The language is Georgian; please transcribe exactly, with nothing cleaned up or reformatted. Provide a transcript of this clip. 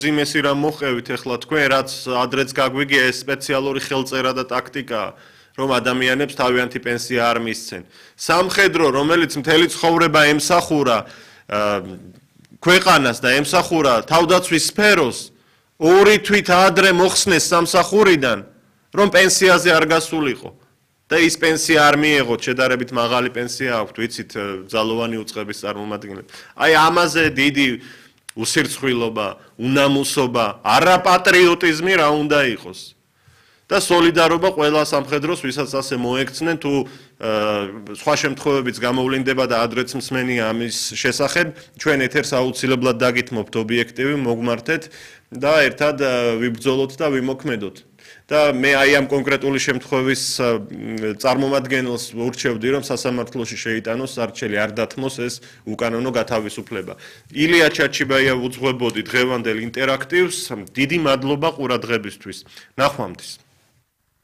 იმესი რა მოხევით ახლა თქვენ რაც ადრეც გაგვიგია ეს სპეციალური ხელწერა და ტაქტიკაა რომ ადამიანებს თავიანთი პენსია არ მისცენ. სამხედრო რომელიც მთელი ცხოვრება ემსახურა ქვეყანას და ემსახურა თავდაცვის სფეროს ორი თვით ადრე მოხსნეს სამსახურიდან რომ პენსიაზე არ გასულიყო და ის პენსია არ მიეღოთ შედარებით მაღალი პენსია აქვთ ვიცით ძალოვანი უწყების წარმომადგენლებს. აი ამაზე დიდი უსირცხვილობა, უნამუსობა, არაპატრიოტიზმი რა უნდა იყოს. და სოლიდარობა ყველა სამხედროს, ვისაც ასე მოექცნენ, თუ სხვა შემთხვევებიც გამოვლინდება და ადრეც მსმენია ამის შესახებ, ჩვენ ეთერს აუცილებლად დაგითმობთ ობიექტივი, მოგმართეთ და ერთად ვიბრძოლოთ და ვიმოქმედოთ. და მე აი ამ კონკრეტული შემთხვევის წარმომადგენელს ურჩევდი, რომ სასამართლოში შეიტანოს სარჩელი, არ დათმოს ეს უკანონო გათავისუფლება. ილია ჩაჩიბაია უძღვებოდი დღევანდელ ინტერაქტივს, დიდი მადლობა ყურადღებისთვის. ნახვამდის.